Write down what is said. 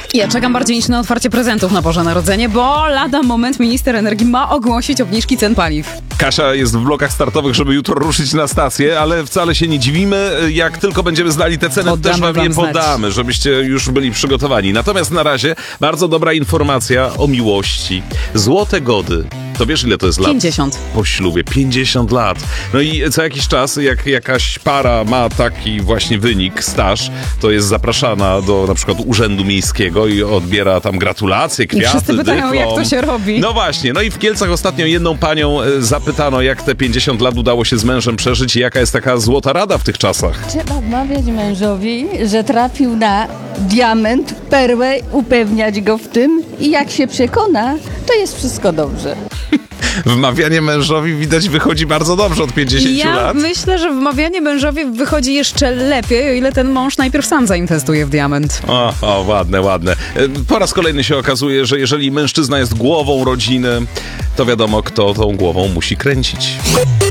Ja czekam bardziej niż na otwarcie prezentów na Boże Narodzenie, bo lada moment minister energii ma ogłosić obniżki cen paliw. Kasia jest w blokach startowych, żeby jutro ruszyć na stację, ale wcale się nie dziwimy. Jak tylko będziemy znali te ceny, też wam je podamy, żebyście już byli przygotowani. Natomiast na razie bardzo dobra informacja o miłości. Złote gody. To wiesz, ile to jest lat? 50. Po ślubie. 50 lat. No i co jakiś czas, jak jakaś para ma taki właśnie wynik, staż, to jest zapraszana do na przykład urzędu miejskiego i odbiera tam gratulacje, kwiaty, I wszyscy pytają, dyplom. jak to się robi. No właśnie. No i w Kielcach ostatnio jedną panią zapytano, jak te 50 lat udało się z mężem przeżyć i jaka jest taka złota rada w tych czasach. Trzeba wmawiać mężowi, że trafił na diament, perłę, upewniać go w tym i jak się przekona, to jest wszystko dobrze. Wmawianie mężowi widać wychodzi bardzo dobrze od 50 Ja lat. myślę, że wmawianie mężowi wychodzi jeszcze lepiej, o ile ten mąż najpierw sam zainwestuje w diament. O, ładne, ładne. Po raz kolejny się okazuje, że jeżeli mężczyzna jest głową rodziny, to wiadomo, kto tą głową musi kręcić.